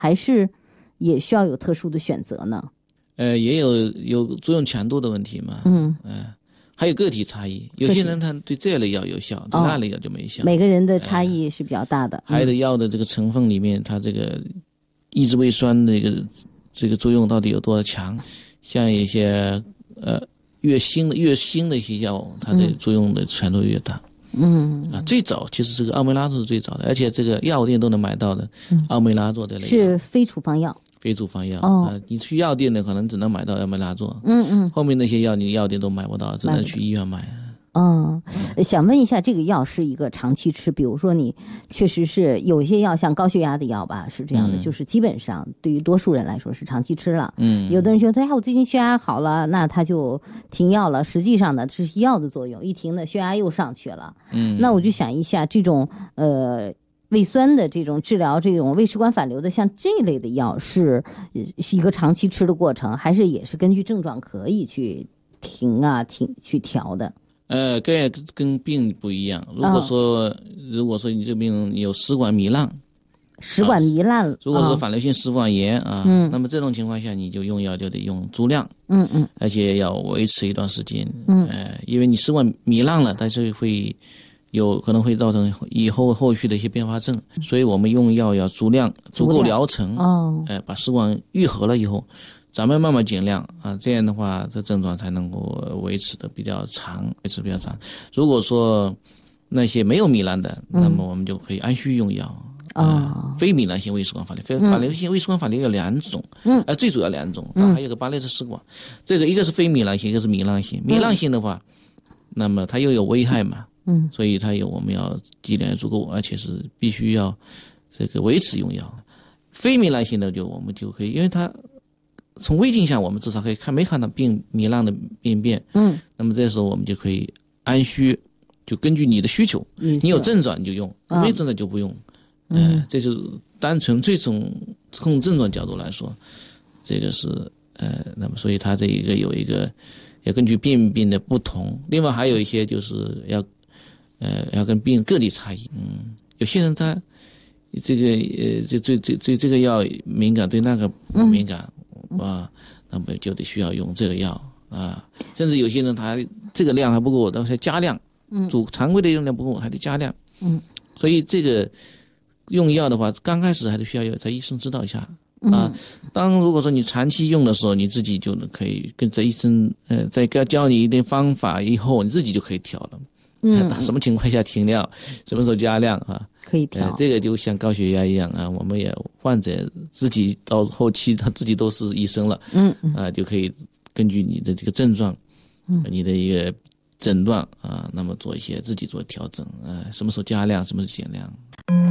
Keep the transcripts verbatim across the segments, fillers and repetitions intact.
还是也需要有特殊的选择呢？ 呃，也有有作用强度的问题嘛， 嗯， 呃，还有个体差异，有些人他对这类药有效，对那类药就没效， 每个人的差异是比较大的。 呃、还有药的这个成分里面，它这个抑制胃酸的一个这个作用到底有多强？像一些呃越新的越新的一些药，它的作用的强度越大。 嗯啊，最早其实这个奥美拉唑是最早的，而且这个药店都能买到的。嗯、奥美拉唑的类是非处方药。 非处方药啊、 哦呃，你去药店的可能只能买到奥美拉唑。 嗯嗯。 后面那些药你药店都买不到，只能去医院买。 嗯，想问一下，这个药是一个长期吃，比如说你确实是有一些药，像高血压的药吧，是这样的，嗯、就是基本上对于多数人来说是长期吃了。嗯，有的人觉得，哎，我最近血压好了，那他就停药了。实际上呢，这是药的作用，一停呢，血压又上去了。嗯，那我就想一下，这种呃胃酸的这种治疗，这种胃食管反流的，像这类的药是是一个长期吃的过程，还是也是根据症状可以去停啊停去调的？ 呃，跟跟病不一样。如果说、哦、如果说你这病有食管糜烂， 食管糜烂了、啊， 如果说反流性食管炎啊，嗯，那么这种情况下你就用药就得用足量，嗯嗯，而且要维持一段时间，嗯，呃，因为你食管糜烂了，但是会有可能会造成以后后续的一些并发症，所以我们用药要足量，足够疗程，哦，呃，把食管愈合了以后。咱们慢慢减量啊，这样的话，这症状才能够维持的比较长，维持比较长。如果说那些没有糜烂的，嗯、那么我们就可以按需用药。啊、哦呃，非糜烂性胃食管反流，非反流性胃食管反流有两种，嗯，呃，最主要两种，它还有个巴雷特食管，嗯、这个一个是非糜烂性，一个是糜烂性。糜烂性的话，嗯、那么它又有危害嘛，嗯，所以它有我们要剂量足够，而且是必须要这个维持用药。非糜烂性的就我们就可以，因为它。从胃镜下，我们至少可以看没看到病糜烂的病变，嗯，那么这时候我们就可以按需，就根据你的需求，你有症状你就用，没症状就不用，嗯、呃，这是单纯粹从从症状角度来说，这个是呃，那么所以它这一个有一个要根据病病的不同，另外还有一些就是要呃要跟病个体差异，嗯，有些人他这个呃这这这这这个药敏感，对那个不敏感。嗯啊，那么就得需要用这个药啊，甚至有些人他这个量还不够，但是加量，嗯，主常规的用量不够，还得加量，嗯，所以这个用药的话，刚开始还是需要有在医生指导一下啊。当如果说你长期用的时候，你自己就可以跟着医生，呃，再教你一点方法以后，你自己就可以调了。嗯，什么情况下停量，什么时候加量啊？ 可以调、呃。 这个就像高血压一样啊，我们也患者自己到后期他自己都是医生了，嗯啊、呃，就可以根据你的这个症状，嗯，你的一个诊断啊，那么做一些自己做调整啊、呃，什么时候加量，什么时候减量。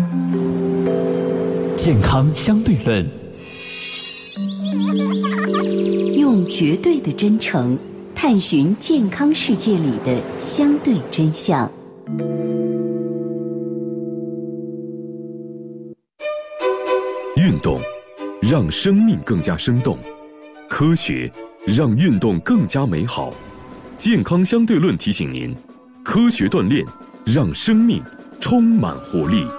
健康相对论， 用绝对的真诚。探寻健康世界里的相对真相。 运动让生命更加生动，科学让运动更加美好。健康相对论提醒您，科学锻炼让生命充满活力。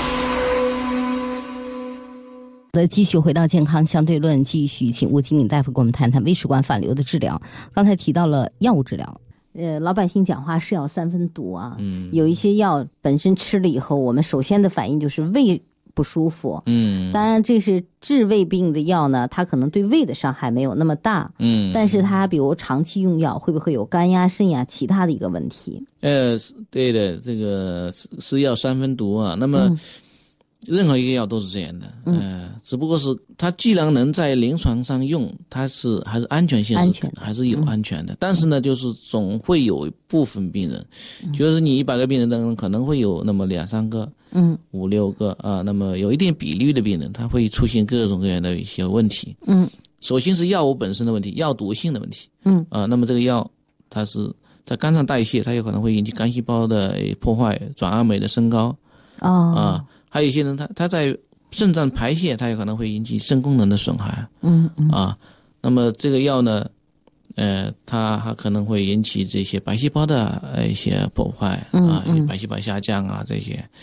继续回到健康相对论，继续请吴金敏大夫跟我们谈谈胃食管反流的治疗。刚才提到了药物治疗，呃，老百姓讲话是药三分毒啊，嗯，有一些药本身吃了以后，我们首先的反应就是胃不舒服，嗯，当然这是治胃病的药呢，它可能对胃的伤害没有那么大，嗯，但是它比如长期用药会不会有肝压、肾压其他的一个问题？ 呃，对的，这个是药三分毒啊，那么。嗯任何一个药都是这样的，嗯、呃，只不过是它既然能在临床上用，它是还是安全性是安全还是有安全的，嗯、但是呢，就是总会有部分病人，嗯、就是你一百个病人当中可能会有那么两三个，嗯，五六个啊，那么有一定比率的病人，他会出现各种各样的一些问题，嗯，首先是药物本身的问题，药毒性的问题，嗯啊，那么这个药它是在肝脏代谢，它有可能会引起肝细胞的破坏，转氨酶的升高，哦啊。还有一些人他他在肾脏排泄，他有可能会引起肾功能的损害，嗯嗯啊，那么这个药呢，呃，它还可能会引起这些白细胞的呃一些破坏，嗯嗯啊，白细胞下降啊这些，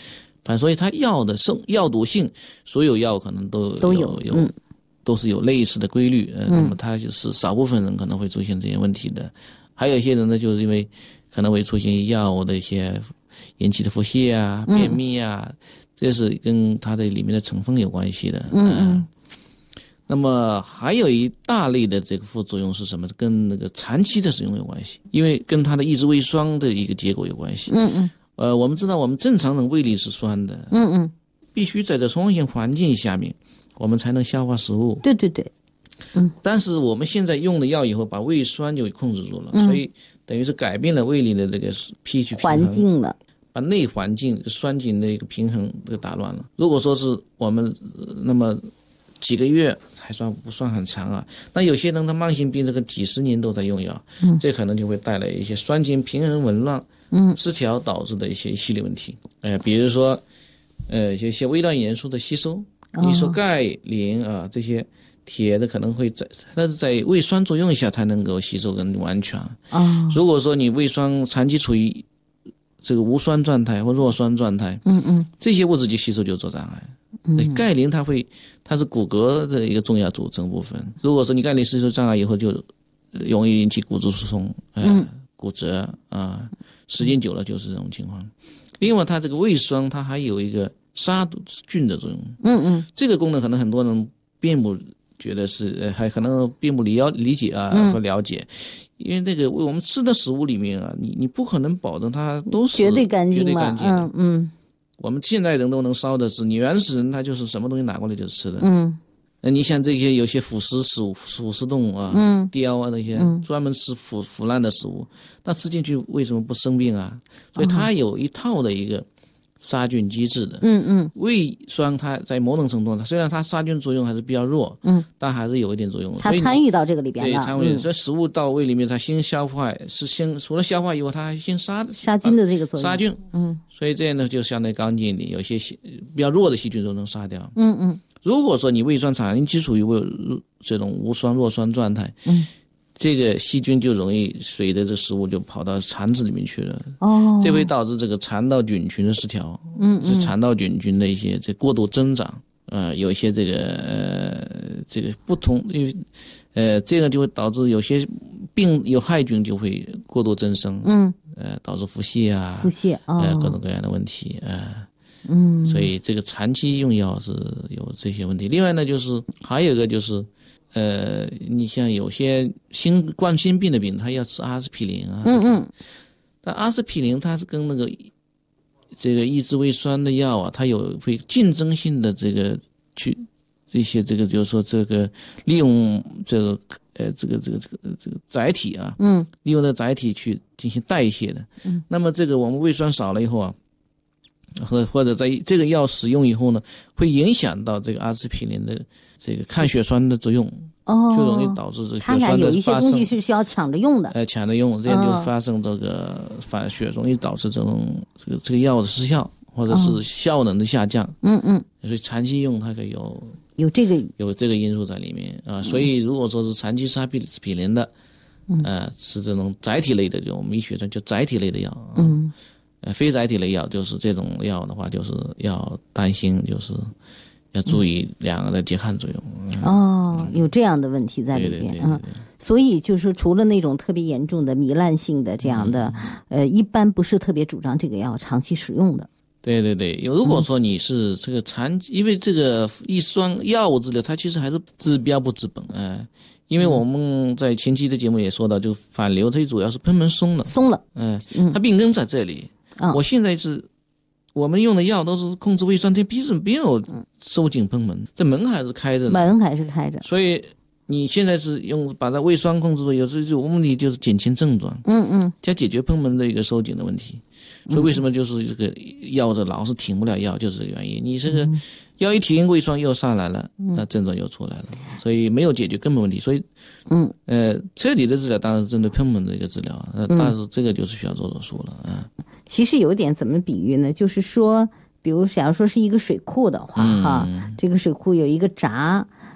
反正所以它药的生药毒性，所有药可能都都有有、嗯、都是有类似的规律。呃，那么它就是少部分人可能会出现这些问题的，还有一些人呢，就是因为可能会出现药物的一些引起的腹泻啊、便秘啊，嗯、这是跟它的里面的成分有关系的。 嗯嗯。 呃那么还有一大类的这个副作用是什么？跟那个长期的使用有关系，因为跟它的抑制胃酸的一个结果有关系。 嗯嗯。 呃，我们知道我们正常人胃里是酸的。 嗯嗯。 必须在这酸性环境下面，我们才能消化食物。 对对对。嗯。 但是我们现在用了药以后，把胃酸就控制住了， 嗯、 所以等于是改变了胃里的这个 pH 环境了， 把内环境酸碱的一个平衡给打乱了。如果说是我们那么几个月还算不算很长啊？那有些人他慢性病这个几十年都在用药，嗯，这可能就会带来一些酸碱平衡紊乱、嗯失调导致的一些一系列问题。呃，比如说，呃，一些微量元素的吸收，你说钙、磷啊这些铁的可能会在，但是在胃酸作用下才能够吸收跟完全。 啊， 如果说你胃酸长期处于这个无酸状态或弱酸状态， 嗯嗯， 这些物质就吸收就做障碍。嗯，钙磷它会，它是骨骼的一个重要组成部分。如果说你钙磷吸收障碍以后，就容易引起骨质疏松、呃、 嗯、 骨折啊，时间久了就是这种情况。另外，它这个胃酸它还有一个杀毒菌的作用。 嗯嗯， 这个功能可能很多人并不觉得是，呃，还可能并不理理解啊和了解。嗯，因为那个我们吃的食物里面啊，你你不可能保证它都是绝对干净嘛，嗯嗯。 我们现代人都能烧的是，你原始人他就是什么东西拿过来就吃的。 嗯， 那你像这些有些腐蚀食物、腐蚀动物啊， 嗯， 雕啊那些，嗯，专门吃腐腐烂的食物，那吃进去为什么不生病啊？所以它有一套的一个杀菌机制的。 嗯嗯， 胃酸它在某种程度上，虽然它杀菌作用还是比较弱， 嗯， 但还是有一点作用。 它参与到这个里边了。 对，参与。这、嗯、食物到胃里面，它先消化，是先除了消化以后，它还先杀杀菌的这个作用。 杀菌， 嗯， 所以这样呢就相对干净一点，有些比较弱的细菌都能杀掉。 嗯嗯。 如果说你胃酸长期处于胃这种无酸弱酸状态， 嗯， 这个细菌就容易随着这食物就跑到肠子里面去了。 哦， 这会导致这个肠道菌群的失调。 嗯嗯， 是肠道菌群的一些这过度增长。呃，有一些这个呃这个不同，因为呃这个就会导致有些病有害菌就会过度增生。 嗯， 呃导致腹泻啊， 腹泻啊， 呃各种各样的问题。呃嗯， 所以这个长期用药是有这些问题。另外呢，就是还有一个就是，呃，你像有些新冠心病的病，他要吃阿司匹林啊。 嗯嗯。 但阿司匹林它是跟那个这个抑制胃酸的药啊，它有会竞争性的这个去这些这个就是说这个利用这个呃这个这个这个这个载体啊， 嗯， 利用这个载体去进行代谢的。 嗯， 那么这个我们胃酸少了以后啊。或或者在这个药使用以后呢，会影响到这个阿司匹林的这个抗血栓的作用。 哦， 就容易导致这个血栓的发生。 它俩有一些东西是需要抢着用的。 呃，抢着用，这样就发生这个反血，容易导致这种这个这个药的失效，或者是效能的下降。 嗯嗯。 所以长期用它可以有有这个有这个因素在里面啊。所以如果说是长期杀匹匹林的，呃，是这种载体类的，就我们医学上叫载体类的药。 嗯。 呃，非载体类药就是这种药的话，就是要担心，就是要注意两个的拮抗作用。 嗯、哦，有这样的问题在里边。 对对对对对。 嗯，所以就是除了那种特别严重的糜烂性的这样的，嗯、呃，一般不是特别主张这个药长期使用的。 对对对，如果说你是这个长期，嗯、因为这个抑酸药物治疗，它其实还是治标不治本啊。呃因为我们在前期的节目也说到，就反流它主要是贲门松了， 松了， 嗯、呃，它病根在这里。 嗯、 我现在是，我们用的药都是控制胃酸，它必是没有收紧贲门，这门还是开着的， 门还是开着。 所以你现在是用把它胃酸控制住，有时候目的就是减轻症状， 嗯嗯， 加解决贲门的一个收紧的问题。所以为什么就是这个药的老是停不了药，就是这个原因。你这个药一停，胃酸又上来了，那症状又出来了，所以没有解决根本问题。所以， 嗯， 呃，彻底的治疗当然是针对贲门的一个治疗，呃，但是这个就是需要做手术了啊。 其实有点怎么比喻呢？就是说，比如假如说是一个水库的话，嗯、哈，这个水库有一个闸。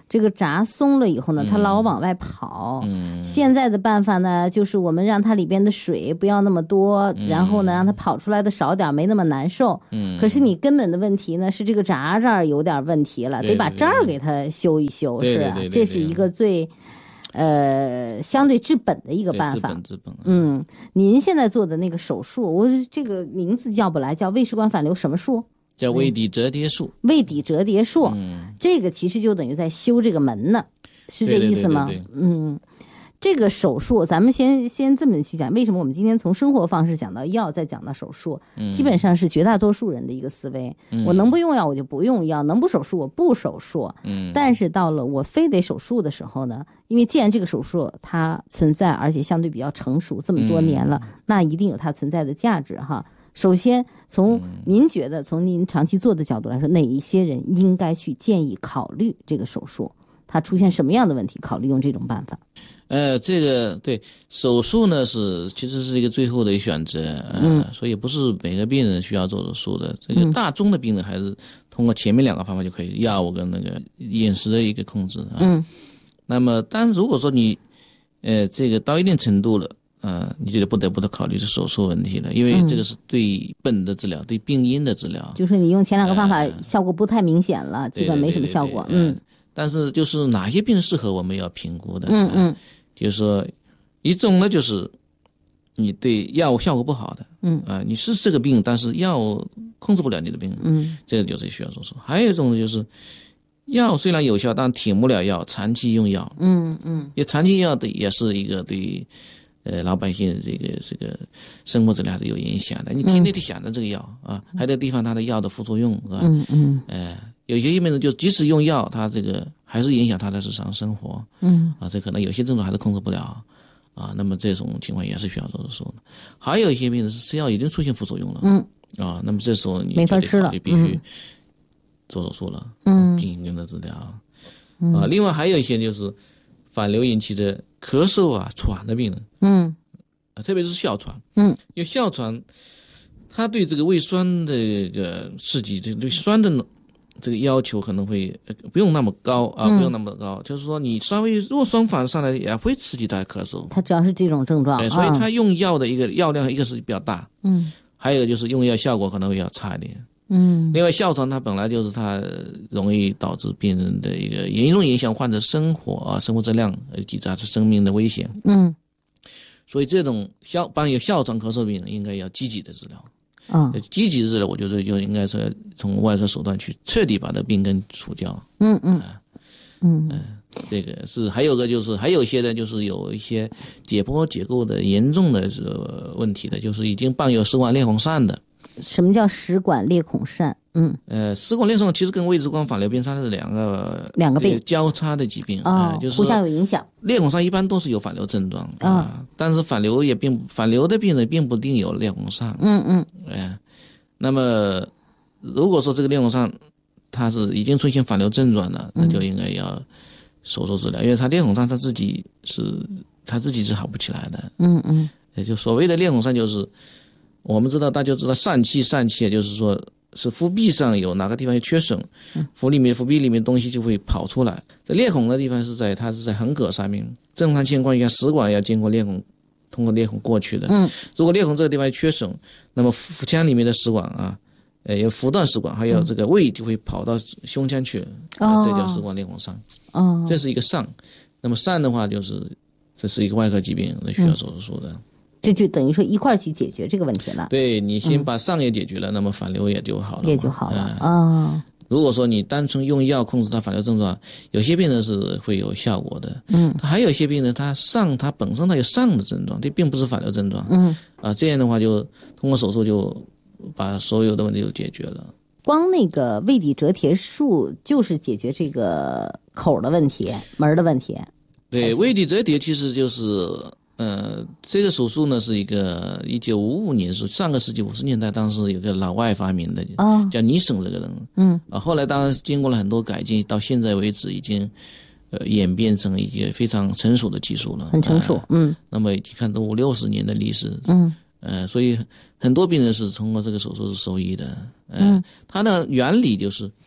这个闸松了以后呢，它老往外跑。嗯，现在的办法呢，就是我们让它里边的水不要那么多，嗯、然后呢，让它跑出来的少点，没那么难受。嗯，可是你根本的问题呢，是这个闸这儿有点问题了，得把这儿给它修一修， 对对对是啊， 对对对对， 这是一个最呃相对治本的一个办法。 治本治本。 嗯，您现在做的那个手术，我这个名字叫不来，叫胃食管反流什么术？ 叫胃底折叠术。 胃底折叠术，嗯，这个其实就等于在修这个门呢，是这意思吗？ 对对对对对， 嗯，这个手术咱们先先这么去讲，为什么我们今天从生活方式讲到药，再讲到手术，嗯、基本上是绝大多数人的一个思维。嗯、我能不用药我就不用药，能不手术我不手术。嗯，但是到了我非得手术的时候呢，因为既然这个手术它存在，而且相对比较成熟，这么多年了，嗯、那一定有它存在的价值哈。首先，从您觉得，从您长期做的角度来说，哪一些人应该去建议考虑这个手术？它出现什么样的问题，考虑用这种办法？ 呃，这个对手术呢是其实是一个最后的选择，呃、嗯，所以不是每个病人需要做手术的。这个大宗的病人还是通过前面两个方法就可以，药物跟那个饮食的一个控制啊。嗯，那么，但如果说你，呃，这个到一定程度了。呃，你就得不得不得考虑是手术问题了，因为这个是对本的治疗，嗯、对病因的治疗。 就是你用前两个方法效果不太明显了，呃、基本没什么效果。 对对对对对嗯，但是就是哪些病适合我们要评估的。 嗯嗯， 就是说一种呢就是你对药物效果不好的， 嗯啊、呃，你是这个病，但是药物控制不了你的病， 嗯， 这个就是需要手术。还有一种就是药虽然有效，但停不了药，长期用药。 嗯嗯， 因为长期药的也是一个对。呃，老百姓这个这个生活质量还是有影响的。你天天得想着这个药、嗯、啊，还有地方它的药的副作用是吧？ 嗯嗯。 呃，有些病人就即使用药，他这个还是影响他的日常生活。 嗯。 啊，这可能有些症状还是控制不了啊。那么这种情况也是需要做手术的。还有一些病人是吃药已经出现副作用了。 嗯。 啊，那么这时候你没法吃了， 必须做手术了。 嗯。 进行的治疗。嗯。啊，另外还有一些就是反流引起的。咳嗽啊、喘的病人， 嗯， 啊，特别是哮喘， 嗯， 因为哮喘，它对这个胃酸的这个刺激，这个对酸的这个要求可能会不用那么高啊， 嗯、 不用那么高，就是说你稍微弱酸反上来也会刺激他咳嗽。 它主要是这种症状， 对，所以它用药的一个药量一个是比较大， 嗯， 还有就是用药效果可能会要差一点。 嗯， 另外哮喘它本来就是它容易导致病人的一个严重影响患者生活啊生活质量，以及他是生命的危险。 嗯， 所以这种哮伴有哮喘咳嗽病人应该要积极的治疗。 啊、 嗯，积极的治疗，我觉得就应该是从外科手段去彻底把这病根除掉。 嗯嗯嗯嗯，这个是还有个就是还有一些呢，就是有一些解剖结构的严重的这个问题的，就是已经伴有食管裂孔疝的。 什么叫食管裂孔疝？嗯， 呃，食管裂孔其实跟胃食管反流病它是两个两个病交叉的疾病啊、 呃，就是互相有影响。 裂孔疝一般都是有反流症状啊、呃，但是反流也并反流的病人并不一定有裂孔疝。 嗯嗯， 哎、呃，那么如果说这个裂孔疝它是已经出现反流症状了，那就应该要手术治疗，嗯、因为它裂孔疝它自己是它自己是好不起来的。 嗯嗯， 也就所谓的裂孔疝就是。我们知道，大家知道疝气，疝气就是说是腹壁上有哪个地方有缺损，腹里面腹壁里面东西就会跑出来。这裂孔的地方是在它是在横膈上面，正常情况下食管要经过裂孔，通过裂孔过去的。嗯，如果裂孔这个地方有缺损，那么腹腔里面的食管啊，呃，有腹段食管，还有这个胃就会跑到胸腔去， 哦、 这叫食管裂孔疝。 哦， 这是一个疝。那么疝的话，就是这是一个外科疾病，需要手术的。嗯， 这就等于说一块儿去解决这个问题了。 对，你先把疝也解决了，嗯、那么反流也就好了， 也就好了啊、 嗯哦。如果说你单纯用药控制它反流症状，有些病人是会有效果的。嗯，还有一些病人他疝，他本身他有疝的症状，这并不是反流症状。嗯，啊，这样的话就通过手术就把所有的问题都解决了。 光那个胃底折叠术就是解决这个口的问题、门的问题。 对，胃底折叠其实就是。呃，这个手术呢是一个一九五五年，是上个世纪五十年代，当时有个老外发明的， 哦、 叫尼森这个人， 嗯， 啊，后来当然经过了很多改进，到现在为止已经，呃，演变成一个非常成熟的技术了， 很成熟，呃、嗯， 那么已经看到五六十年的历史， 嗯， 呃，所以很多病人是通过这个手术是受益的，呃、嗯，它的原理就是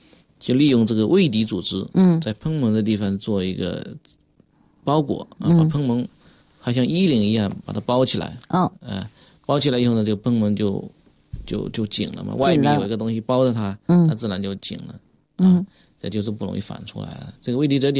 就利用这个胃底组织， 嗯， 在贲门的地方做一个包裹啊，把贲门好像衣领一样把它包起来。 哦， 呃，包起来以后呢，这个贲门就就就紧了嘛，外面有一个东西包着它， 嗯， 它自然就紧了。 嗯， 这就是不容易反出来了。这个胃底折叠